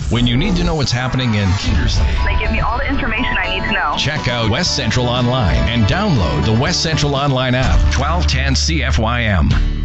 When you need to know what's happening in Keedersley, They give me all the information I need to know. check out West Central Online and download the West Central Online app. 1210 CFYM.